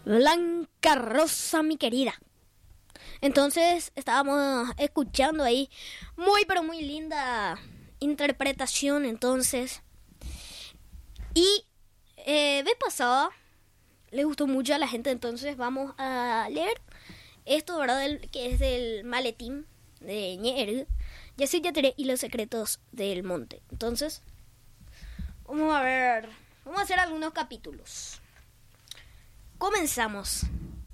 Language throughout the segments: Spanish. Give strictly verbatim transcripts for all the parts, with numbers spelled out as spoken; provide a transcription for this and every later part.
Blanca Rosa, mi querida. Entonces estábamos escuchando ahí muy pero muy linda interpretación. Entonces y eh, vez pasada le gustó mucho a la gente. Entonces vamos a leer esto, ¿verdad? El, que es del maletín de Ñeru, Yacyret Yateré y los secretos del monte. Entonces vamos a ver, vamos a hacer algunos capítulos. Comenzamos.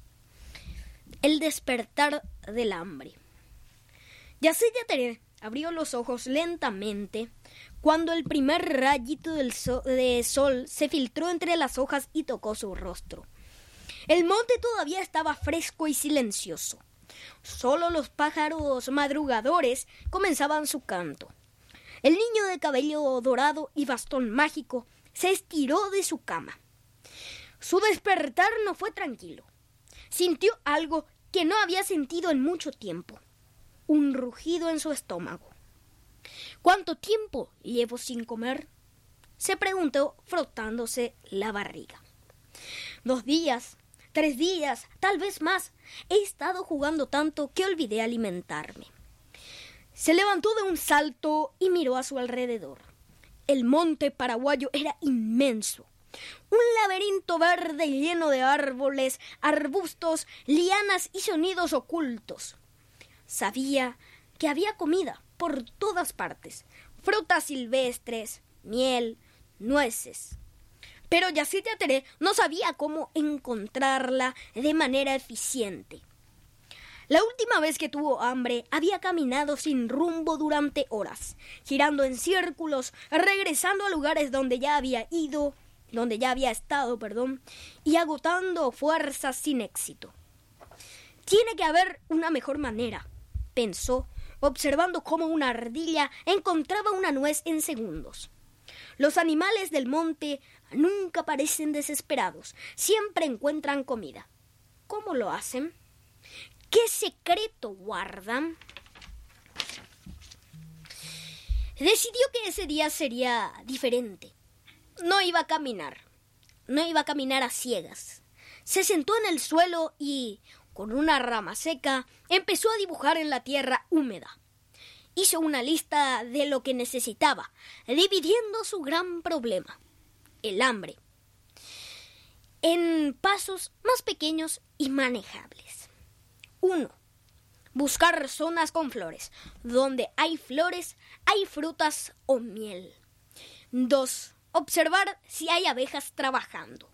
El despertar del hambre. Yacyret Yateré abrió los ojos lentamente cuando el primer rayito del sol, de sol se filtró entre las hojas y tocó su rostro. El monte todavía estaba fresco y silencioso. Solo los pájaros madrugadores comenzaban su canto. El niño de cabello dorado y bastón mágico se estiró de su cama. Su despertar no fue tranquilo. Sintió algo que no había sentido en mucho tiempo. Un rugido en su estómago. ¿Cuánto tiempo llevo sin comer?, se preguntó frotándose la barriga. Dos días, tres días, tal vez más. He estado jugando tanto que olvidé alimentarme. Se levantó de un salto y miró a su alrededor. El monte paraguayo era inmenso. Un laberinto verde lleno de árboles, arbustos, lianas y sonidos ocultos. Sabía que había comida por todas partes, frutas silvestres, miel, nueces. Pero Yacyret Yateré no sabía cómo encontrarla de manera eficiente. La última vez que tuvo hambre había caminado sin rumbo durante horas, girando en círculos, regresando a lugares donde ya había ido, donde ya había estado, perdón, y agotando fuerzas sin éxito. Tiene que haber una mejor manera, pensó, observando cómo una ardilla encontraba una nuez en segundos. Los animales del monte nunca parecen desesperados, siempre encuentran comida. ¿Cómo lo hacen? ¿Qué secreto guardan? Decidió que ese día sería diferente. No iba a caminar, no iba a caminar a ciegas. Se sentó en el suelo y, con una rama seca, empezó a dibujar en la tierra húmeda. Hizo una lista de lo que necesitaba, dividiendo su gran problema, el hambre, en pasos más pequeños y manejables. Uno. Buscar zonas con flores. Donde hay flores, hay frutas o miel. Dos. Observar si hay abejas trabajando.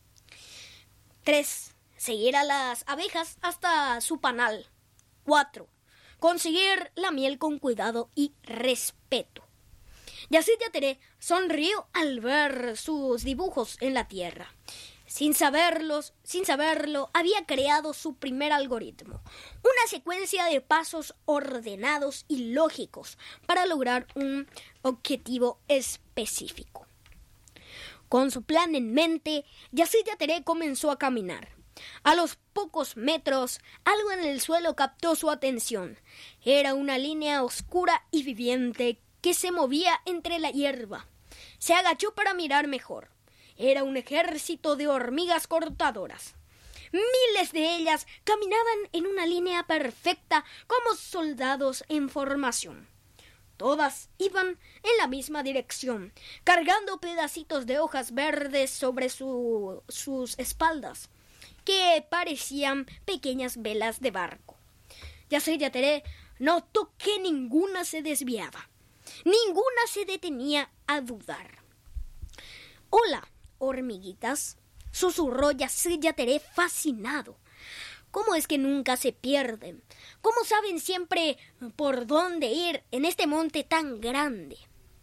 Tres. Seguir a las abejas hasta su panal. Cuatro. Conseguir la miel con cuidado y respeto. Yacyret Yateré sonrió al ver sus dibujos en la tierra. Sin saberlos, sin saberlo, había creado su primer algoritmo, una secuencia de pasos ordenados y lógicos para lograr un objetivo específico. Con su plan en mente, Yacyret Yateré comenzó a caminar. A los pocos metros, algo en el suelo captó su atención. Era una línea oscura y viviente que se movía entre la hierba. Se agachó para mirar mejor. Era un ejército de hormigas cortadoras. Miles de ellas caminaban en una línea perfecta como soldados en formación. Todas iban en la misma dirección, cargando pedacitos de hojas verdes sobre su, sus espaldas, que parecían pequeñas velas de barco. Yacyret Yateré notó que ninguna se desviaba, ninguna se detenía a dudar. «Hola, hormiguitas», susurró Yacyret Yateré fascinado. ¿Cómo es que nunca se pierden? ¿Cómo saben siempre por dónde ir en este monte tan grande?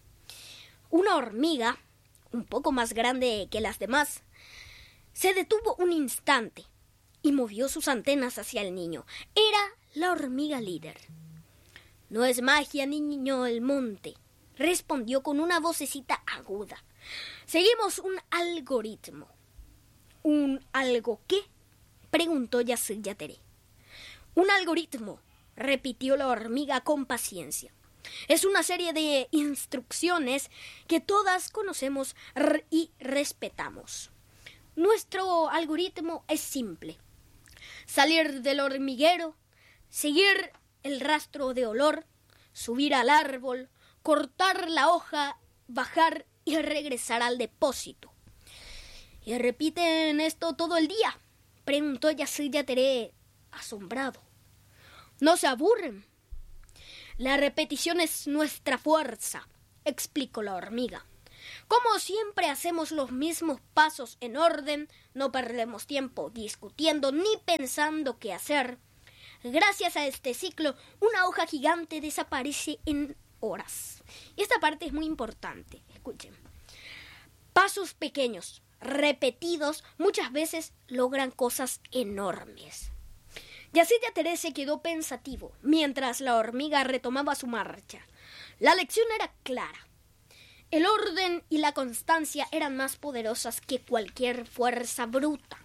Una hormiga, un poco más grande que las demás, se detuvo un instante y movió sus antenas hacia el niño. Era la hormiga líder. «No es magia, niño del monte», respondió con una vocecita aguda. «Seguimos un algoritmo». «¿Un algo qué?», preguntó Yacyret Yateré. «Un algoritmo», repitió la hormiga con paciencia. «Es una serie de instrucciones que todas conocemos y respetamos. Nuestro algoritmo es simple. Salir del hormiguero, seguir el rastro de olor, subir al árbol, cortar la hoja, bajar y regresar al depósito. ¿Y repiten esto todo el día?, preguntó Yacir Yateré asombrado. ¿No se aburren? La repetición es nuestra fuerza, explicó la hormiga. Como siempre hacemos los mismos pasos en orden, no perdemos tiempo discutiendo ni pensando qué hacer. Gracias a este ciclo, una hoja gigante desaparece en horas. Y esta parte es muy importante. Escuchen. Pasos pequeños, repetidos, muchas veces logran cosas enormes. Yacir Yateré se quedó pensativo mientras la hormiga retomaba su marcha. La lección era clara. El orden y la constancia eran más poderosas que cualquier fuerza bruta.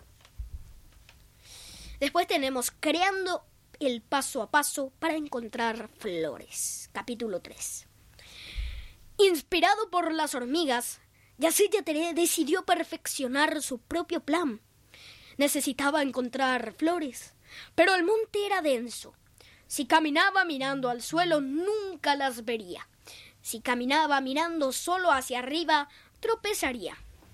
Después tenemos creando el paso a paso para encontrar flores. Capítulo tres. Inspirado por las hormigas, Yacir Yateré decidió perfeccionar su propio plan. Necesitaba encontrar flores, pero el monte era denso. Si caminaba mirando al suelo, nunca las vería. Si caminaba mirando solo hacia arriba, tropezaría.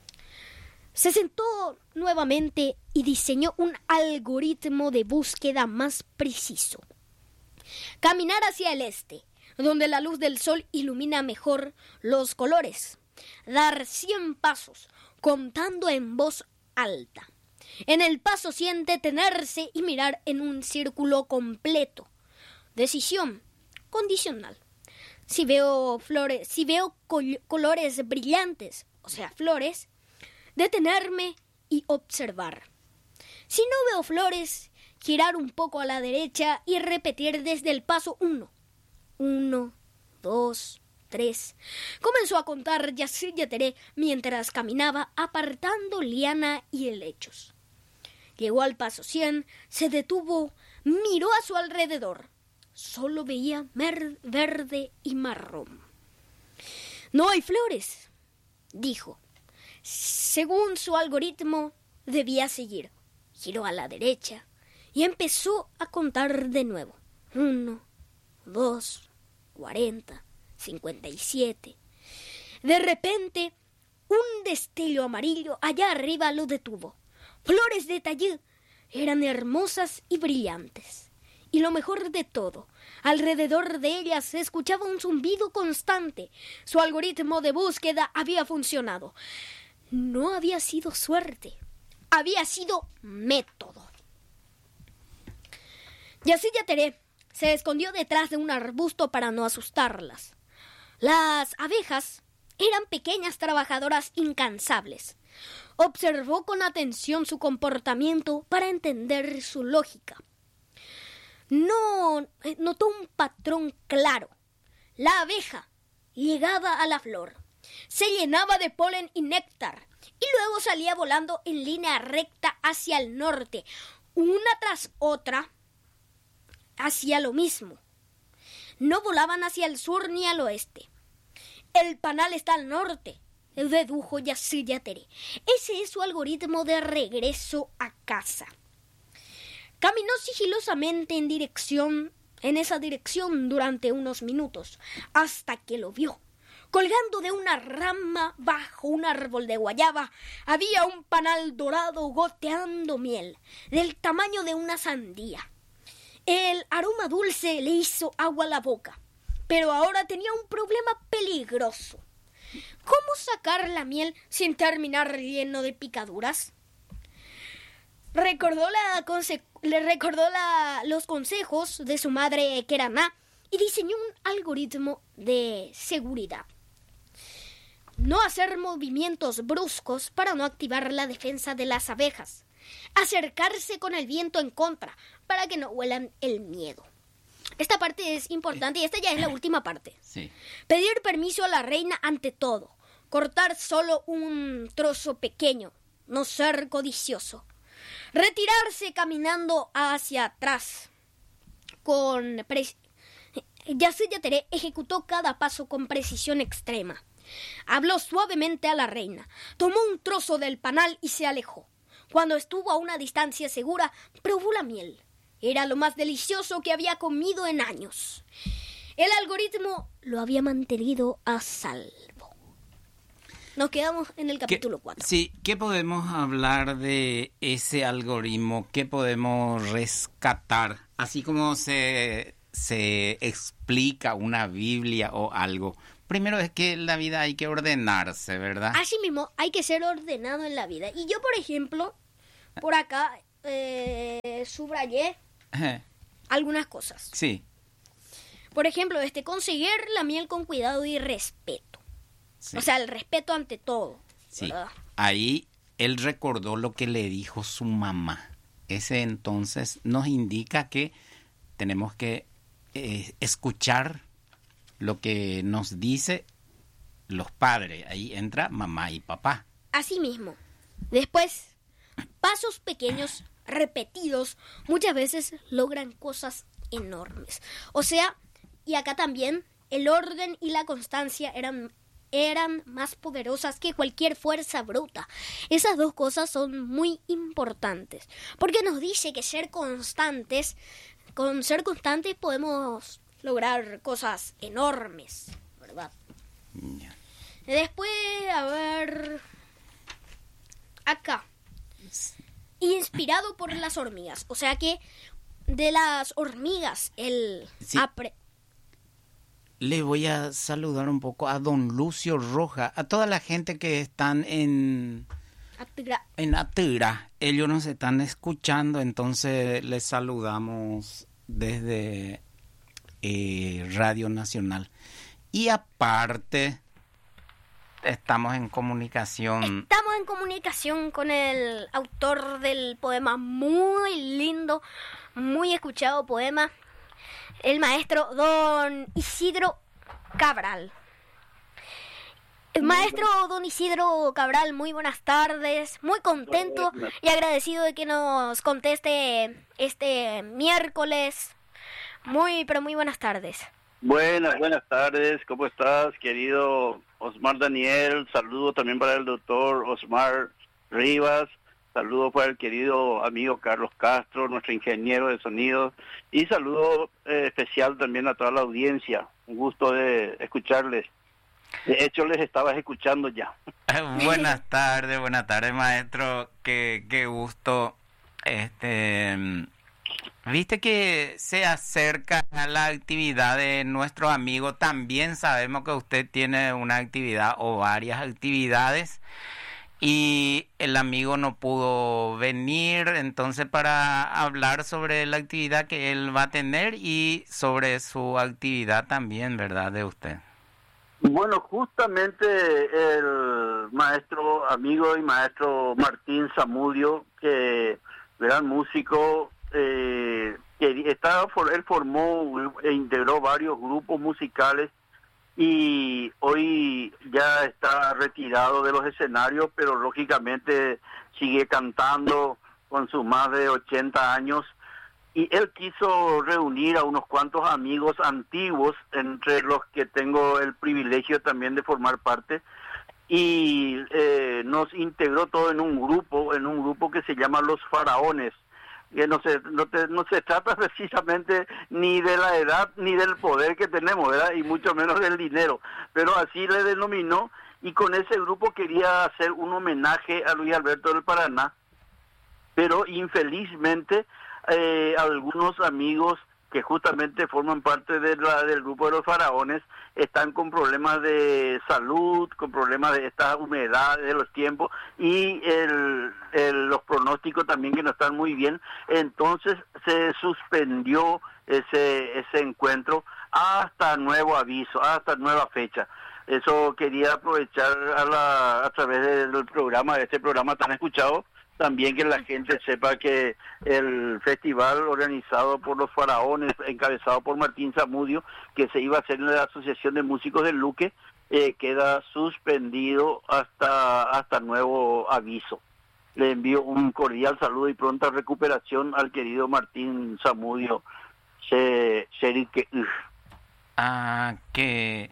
Se sentó nuevamente y diseñó un algoritmo de búsqueda más preciso. Caminar hacia el este, donde la luz del sol ilumina mejor los colores. Dar cien pasos, contando en voz alta. En el paso cien detenerse y mirar en un círculo completo. Decisión condicional. Si veo flores, si veo col- colores brillantes, o sea, flores, detenerme y observar. Si no veo flores, girar un poco a la derecha y repetir desde el paso uno. Uno, dos, tres. Comenzó a contar Yacir Yateré mientras caminaba apartando liana y helechos. Llegó al paso cien, se detuvo, miró a su alrededor. Solo veía mer- verde y marrón. No hay flores, dijo. Según su algoritmo, debía seguir. Giró a la derecha y empezó a contar de nuevo. Uno, dos, cuarenta, cincuenta y siete. De repente, un destello amarillo allá arriba lo detuvo. Flores de tallí eran hermosas y brillantes. Y lo mejor de todo, alrededor de ellas se escuchaba un zumbido constante. Su algoritmo de búsqueda había funcionado. No había sido suerte, había sido método. Yacir Yateré se escondió detrás de un arbusto para no asustarlas. Las abejas eran pequeñas trabajadoras incansables. Observó con atención su comportamiento para entender su lógica. No notó un patrón claro. La abeja llegaba a la flor, se llenaba de polen y néctar y luego salía volando en línea recta hacia el norte, una tras otra hacia lo mismo. No volaban hacia el sur ni al oeste. El panal está al norte, dedujo Yacir Yateré. Ese es su algoritmo de regreso a casa. Caminó sigilosamente en dirección, en esa dirección durante unos minutos, hasta que lo vio. Colgando de una rama bajo un árbol de guayaba, había un panal dorado goteando miel, del tamaño de una sandía. El aroma dulce le hizo agua a la boca, pero ahora tenía un problema peligroso. ¿Cómo sacar la miel sin terminar lleno de picaduras? Recordó, la conse- le recordó la, los consejos de su madre Keraná y diseñó un algoritmo de seguridad. No hacer movimientos bruscos para no activar la defensa de las abejas. Acercarse con el viento en contra para que no huelan el miedo. Esta parte es importante y esta ya es la última parte. Sí. Pedir permiso a la reina ante todo. Cortar solo un trozo pequeño. No ser codicioso. Retirarse caminando hacia atrás. Con pre- Yacir Yateré ejecutó cada paso con precisión extrema. Habló suavemente a la reina, tomó un trozo del panal y se alejó. Cuando estuvo a una distancia segura, probó la miel. Era lo más delicioso que había comido en años. El algoritmo lo había mantenido a salvo. Nos quedamos en el capítulo cuatro. Sí, ¿qué podemos hablar de ese algoritmo? ¿Qué podemos rescatar? Así como se, se explica una Biblia o algo. Primero es que en la vida hay que ordenarse, ¿verdad? Así mismo, hay que ser ordenado en la vida. Y yo, por ejemplo, por acá eh, subrayé algunas cosas. Sí. Por ejemplo, este, conseguir la miel con cuidado y respeto. Sí. O sea, el respeto ante todo. Sí. ¿Verdad? Ahí él recordó lo que le dijo su mamá. Ese entonces nos indica que tenemos que eh, escuchar lo que nos dice los padres. Ahí entra mamá y papá. Así mismo. Después, pasos pequeños repetidos muchas veces logran cosas enormes. O sea, y acá también el orden y la constancia eran, eran más poderosas que cualquier fuerza bruta. Esas dos cosas son muy importantes, porque nos dice que ser constantes, con ser constantes podemos lograr cosas enormes, ¿verdad? Yeah. Después, a ver, acá. Inspirado por las hormigas. O sea que de las hormigas él sí. apre... Le voy a saludar un poco a don Lucio Roja, a toda la gente que están en Atira. en Atira. Ellos nos están escuchando, entonces les saludamos desde eh, Radio Nacional. Y aparte, estamos en comunicación. Estamos en comunicación con el autor del poema muy lindo, muy escuchado poema, el maestro don Isidro Cabral. El maestro don Isidro Cabral, muy buenas tardes, muy contento y agradecido de que nos conteste este miércoles. Muy, pero muy buenas tardes. Buenas, buenas tardes, ¿cómo estás, querido Osmar Daniel? Saludo también para el doctor Osmar Rivas, saludo para el querido amigo Carlos Castro, nuestro ingeniero de sonido, y saludo eh, especial también a toda la audiencia, un gusto de escucharles. De hecho, les estaba escuchando ya. Buenas tardes, buenas tardes, maestro, qué, qué gusto. Este... Viste que se acerca a la actividad de nuestro amigo. También sabemos que usted tiene una actividad o varias actividades y el amigo no pudo venir, entonces para hablar sobre la actividad que él va a tener y sobre su actividad también, ¿verdad? De usted. Bueno, justamente el maestro, amigo y maestro Martín Zamudio, que gran músico, Eh, que estaba, él formó e integró varios grupos musicales y hoy ya está retirado de los escenarios, pero lógicamente sigue cantando con sus más de ochenta años, y él quiso reunir a unos cuantos amigos antiguos, entre los que tengo el privilegio también de formar parte, y eh, nos integró todo en un grupo, en un grupo que se llama Los Faraones. Que no se no, te, no se trata precisamente ni de la edad ni del poder que tenemos, ¿verdad? Y mucho menos del dinero, pero así le denominó, y con ese grupo quería hacer un homenaje a Luis Alberto del Paraná, pero infelizmente eh, algunos amigos que justamente forman parte de la, del grupo de los faraones están con problemas de salud, con problemas de esta humedad de los tiempos y el, el, los pronósticos también que no están muy bien. Entonces se suspendió ese, ese encuentro hasta nuevo aviso, hasta nueva fecha. Eso quería aprovechar a, la, a través del programa, de este programa tan escuchado, también que la gente sepa que el festival organizado por los faraones, encabezado por Martín Zamudio, que se iba a hacer en la Asociación de Músicos del Luque, eh, queda suspendido hasta hasta nuevo aviso. Le envío un cordial saludo y pronta recuperación al querido Martín Zamudio. Se, se, ah, qué,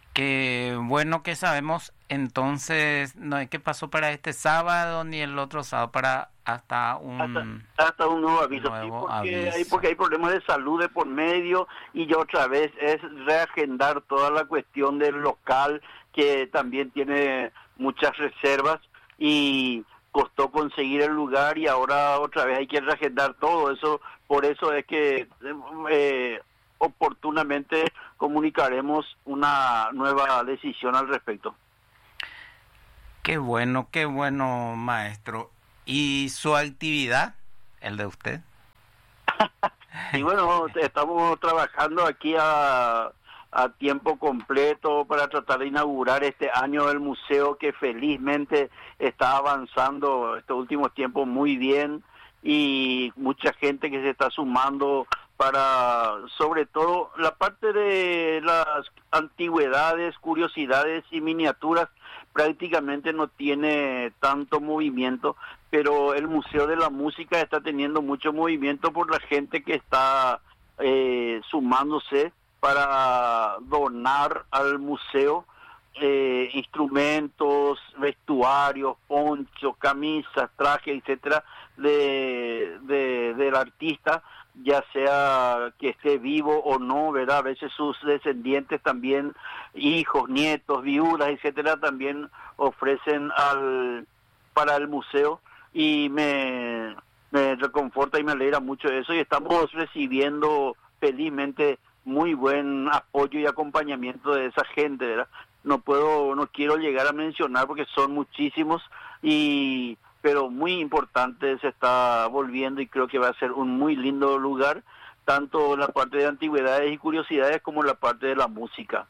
Qué bueno que sabemos entonces, no es que pasó para este sábado ni el otro sábado, para hasta un hasta, hasta un nuevo aviso, nuevo sí, porque, aviso. Hay, porque hay problemas de salud de por medio y ya otra vez es reagendar toda la cuestión del local que también tiene muchas reservas y costó conseguir el lugar y ahora otra vez hay que reagendar todo eso. Por eso es que eh, oportunamente comunicaremos una nueva decisión al respecto. Qué bueno, qué bueno, maestro. ¿Y su actividad, el de usted? Y bueno, estamos trabajando aquí a, a tiempo completo para tratar de inaugurar este año el museo, que felizmente está avanzando estos últimos tiempos muy bien, y mucha gente que se está sumando para, sobre todo, la parte de las antigüedades, curiosidades y miniaturas. Prácticamente no tiene tanto movimiento, pero el Museo de la Música está teniendo mucho movimiento por la gente que está eh, sumándose para donar al museo eh, instrumentos, vestuarios, ponchos, camisas, trajes, etcétera, de, de del artista, ya sea que esté vivo o no, ¿verdad? A veces sus descendientes también, hijos, nietos, viudas, etcétera, también ofrecen al para el museo, y me, me reconforta y me alegra mucho eso, y estamos recibiendo felizmente muy buen apoyo y acompañamiento de esa gente, ¿verdad? No puedo, no quiero llegar a mencionar porque son muchísimos, y pero muy importante se está volviendo, y creo que va a ser un muy lindo lugar, tanto la parte de antigüedades y curiosidades como la parte de la música.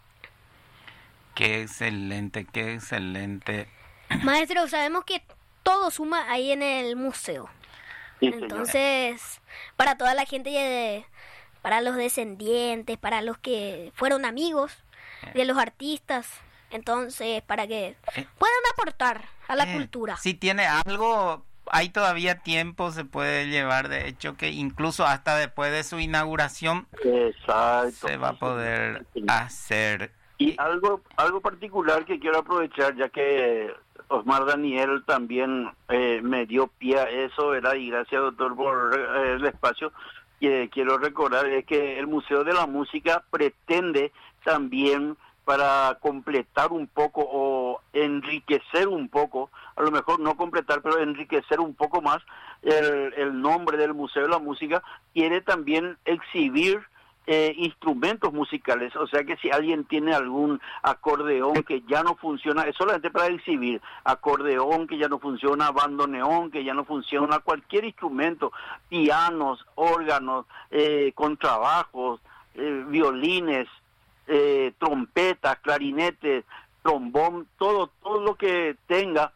Qué excelente, qué excelente. Maestro, sabemos que todo suma ahí en el museo. Sí, Entonces, señora, para toda la gente, de, para los descendientes, para los que fueron amigos de los artistas, entonces, para que puedan aportar a la eh, cultura. Si tiene algo, hay todavía tiempo, se puede llevar, de hecho, que incluso hasta después de su inauguración exacto, se va a poder sí, hacer. Y algo algo particular que quiero aprovechar, ya que Osmar Daniel también eh, me dio pie a eso, ¿verdad? Y gracias, doctor, por eh, el espacio. Que quiero recordar es que el Museo de la Música pretende también, para completar un poco o enriquecer un poco, a lo mejor no completar, pero enriquecer un poco más el, el nombre del Museo de la Música, quiere también exhibir eh, instrumentos musicales. O sea que si alguien tiene algún acordeón que ya no funciona, es solamente para exhibir, acordeón que ya no funciona, bandoneón que ya no funciona, cualquier instrumento, pianos, órganos, eh, contrabajos, eh, violines, Eh, trompetas, clarinetes, trombón, todo todo lo que tenga,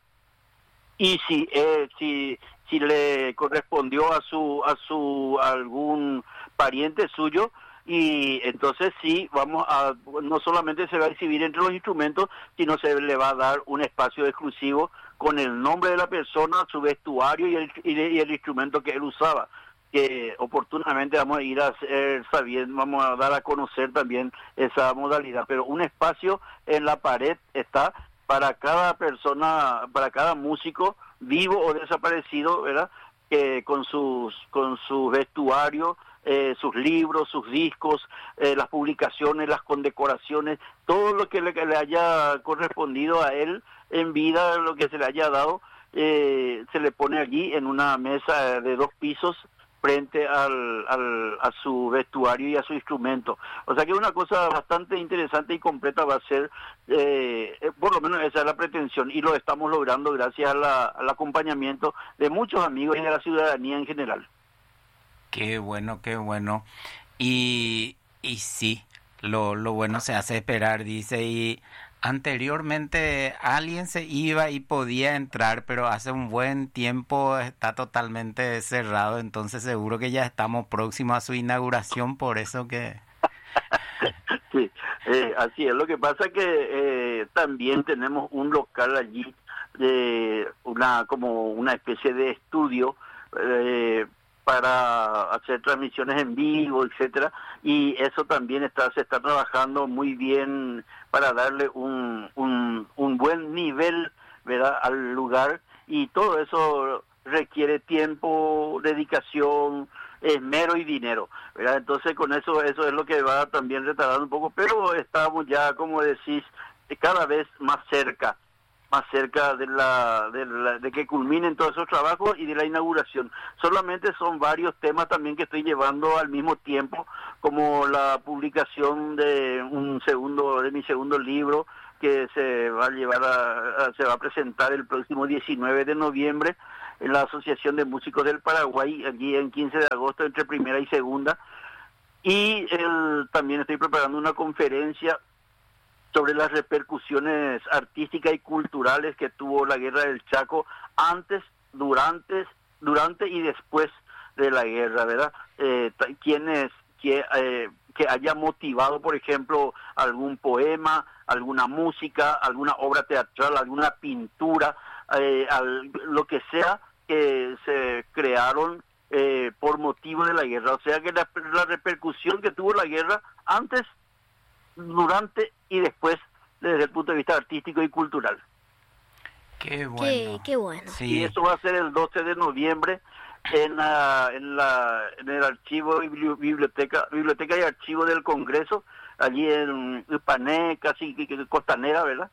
y si eh, si si le correspondió a su a su a algún pariente suyo, y entonces sí vamos a, no solamente se va a exhibir entre los instrumentos, sino se le va a dar un espacio exclusivo con el nombre de la persona, su vestuario y el, y el instrumento que él usaba, que oportunamente vamos a ir a hacer sabiendo, vamos a dar a conocer también esa modalidad. Pero un espacio en la pared está para cada persona, para cada músico vivo o desaparecido, ¿verdad? Que con sus con su vestuario, eh, sus libros, sus discos, eh, las publicaciones, las condecoraciones, todo lo que le, que le haya correspondido a él en vida, lo que se le haya dado, eh, se le pone allí en una mesa de dos pisos, frente al, al, a su vestuario y a su instrumento. O sea que una cosa bastante interesante y completa va a ser, eh, por lo menos esa es la pretensión, y lo estamos logrando gracias a la, al acompañamiento de muchos amigos y de la ciudadanía en general. Qué bueno, qué bueno. Y, y sí, lo, lo bueno se hace esperar, dice, y anteriormente alguien se iba y podía entrar, pero hace un buen tiempo está totalmente cerrado, entonces seguro que ya estamos próximos a su inauguración, por eso que... Sí, eh, así es. Lo que pasa es que eh, también tenemos un local allí, de una como una especie de estudio, eh, para hacer transmisiones en vivo, etcétera, y eso también está se está trabajando muy bien para darle un un, un buen nivel, ¿verdad?, al lugar, y todo eso requiere tiempo, dedicación, esmero y dinero, ¿verdad? Entonces con eso eso es lo que va también retardando un poco, pero estamos ya, como decís, cada vez más cerca más cerca de la, de la de que culminen todos esos trabajos y de la inauguración. Solamente son varios temas también que estoy llevando al mismo tiempo, como la publicación de un segundo de mi segundo libro, que se va a llevar a, a se va a presentar el próximo diecinueve de noviembre en la Asociación de Músicos del Paraguay, aquí en quince de agosto, entre primera y segunda. Y el, también estoy preparando una conferencia sobre las repercusiones artísticas y culturales que tuvo la Guerra del Chaco antes, durante, durante y después de la guerra, ¿verdad? Eh, quienes que, eh, que haya motivado, por ejemplo, algún poema, alguna música, alguna obra teatral, alguna pintura, eh, al, lo que sea que se crearon eh, por motivo de la guerra. O sea que la, la repercusión que tuvo la guerra antes, durante y después desde el punto de vista artístico y cultural. Qué bueno. Qué, qué bueno. Sí. Y eso va a ser el doce de noviembre en la, en la en el archivo y biblioteca biblioteca y archivo del Congreso, allí en Ipané, casi Costanera, ¿verdad?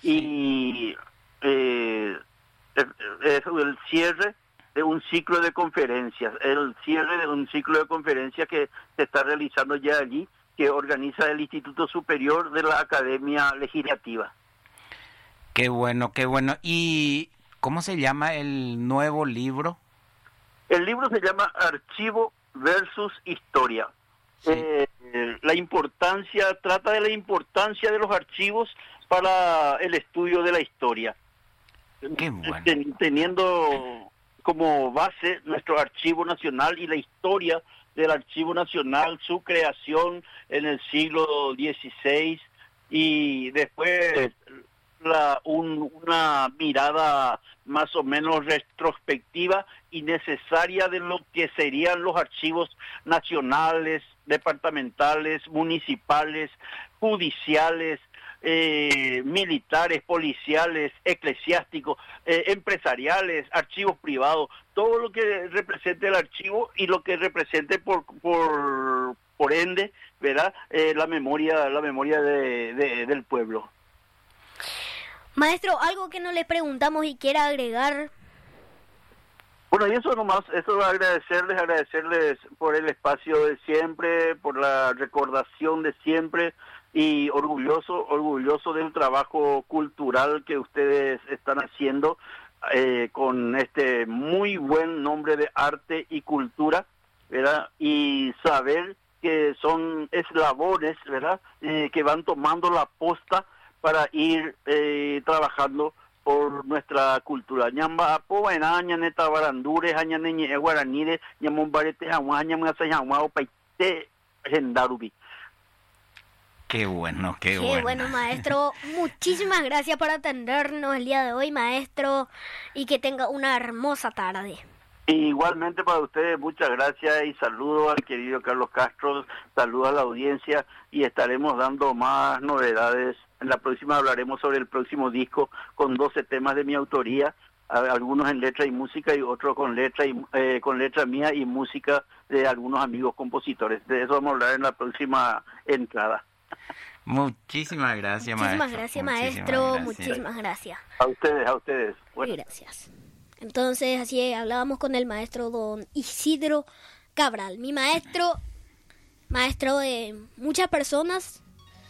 Sí. Y eh, es, es el cierre de un ciclo de conferencias, el cierre de un ciclo de conferencias que se está realizando ya allí, que organiza el Instituto Superior de la Academia Legislativa. Qué bueno, qué bueno. ¿Y cómo se llama el nuevo libro? El libro se llama Archivo versus Historia. Sí. Eh, la importancia, trata de la importancia de los archivos para el estudio de la historia. Qué bueno. Ten, teniendo como base nuestro Archivo Nacional y la historia del Archivo Nacional, su creación en el siglo dieciséis, y después la, un, una mirada más o menos retrospectiva y necesaria de lo que serían los archivos nacionales, departamentales, municipales, judiciales, eh, militares, policiales, eclesiásticos, eh, empresariales, archivos privados, todo lo que represente el archivo y lo que represente por por por ende, ¿verdad? Eh, la memoria, la memoria de, de, del pueblo. Maestro, algo que no le preguntamos y quiera agregar. Bueno, y eso nomás, eso agradecerles, agradecerles por el espacio de siempre, por la recordación de siempre, y orgulloso, orgulloso del trabajo cultural que ustedes están haciendo eh, con este muy buen nombre de arte y cultura, ¿verdad? Y saber que son eslabones, ¿verdad? Eh, que van tomando la posta para ir eh, trabajando por nuestra cultura. Ñamba apo ena ñaneta barandure hañane ñe guaranire ñamon barete hawa ñamon asa hawa paite gendarubi. Qué bueno, qué, qué bueno. Qué bueno, maestro. Muchísimas gracias por atendernos el día de hoy, maestro, y que tenga una hermosa tarde. Igualmente para ustedes, muchas gracias y saludos al querido Carlos Castro, saludos a la audiencia, y estaremos dando más novedades. En la próxima hablaremos sobre el próximo disco con doce temas de mi autoría, algunos en letra y música y otros con letra y eh, con letra mía y música de algunos amigos compositores. De eso vamos a hablar en la próxima entrada. Muchísimas gracias, muchísimas maestro. Gracias, muchísimas maestro. gracias. Muchísimas gracias. A ustedes, a ustedes. Bueno. Gracias. Entonces, así hablábamos con el maestro don Isidro Cabral, mi maestro, maestro de muchas personas.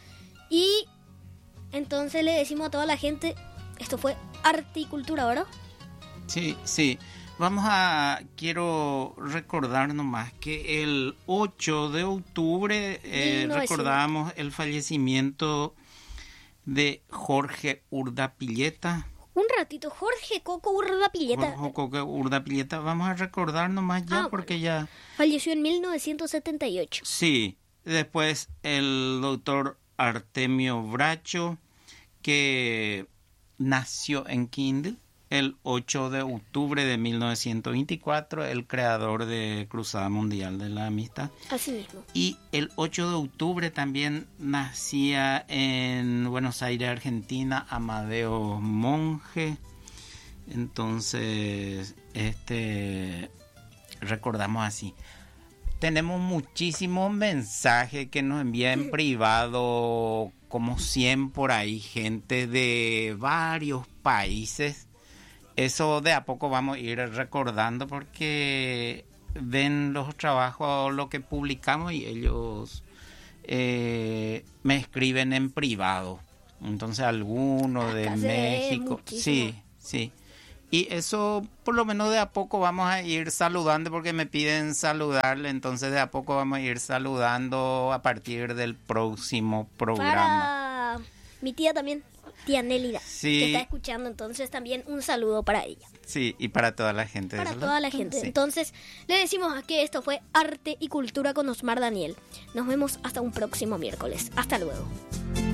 Y entonces le decimos a toda la gente, esto fue Arte y Cultura, ¿verdad? Sí, sí. Vamos a, quiero recordar nomás que el ocho de octubre eh, recordamos el fallecimiento de Jorge Urdapilleta. Un ratito, Jorge Coco Urdapilleta. Jorge Coco Urdapilleta, vamos a recordar nomás ya ah, porque bueno. ya... Falleció en mil novecientos setenta y ocho. Sí, después el doctor Artemio Bracho, que nació en Kindle. el ocho de octubre de mil novecientos veinticuatro, el creador de Cruzada Mundial de la Amistad. Así mismo. Y el ocho de octubre también nacía en Buenos Aires, Argentina, Amadeo Monge. Entonces, este recordamos así. Tenemos muchísimos mensajes que nos envían en privado, como cien por ahí, gente de varios países. Eso de a poco vamos a ir recordando porque ven los trabajos, lo que publicamos y ellos eh, me escriben en privado. Entonces algunos de México, sí, sí. Y eso por lo menos de a poco vamos a ir saludando porque me piden saludarle, entonces de a poco vamos a ir saludando a partir del próximo programa. Para mi tía también, tía Nélida, sí, que está escuchando, entonces también un saludo para ella. Sí, y para toda la gente. Para de toda la gente. Sí. Entonces le decimos que esto fue Arte y Cultura con Osmar Daniel. Nos vemos hasta un próximo miércoles. Hasta luego.